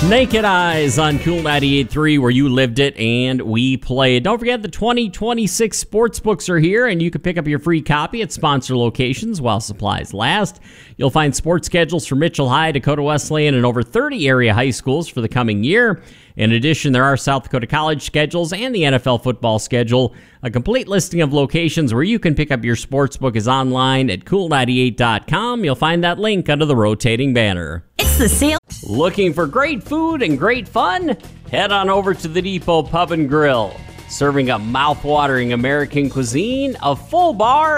Naked Eyes on Cool 98.3, where you lived it and we played. Don't forget the 2026 sports books are here, and you can pick up your free copy at sponsor locations while supplies last. You'll find sports schedules for Mitchell High, Dakota Wesleyan, and over 30 area high schools for the coming year. In addition, there are South Dakota College schedules and the NFL football schedule. A complete listing of locations where you can pick up your sports book is online at cool98.com. You'll find that link under the rotating banner. It's the sale. Looking for great food and great fun? Head on over to the Depot Pub and Grill. Serving up mouth-watering American cuisine, a full bar,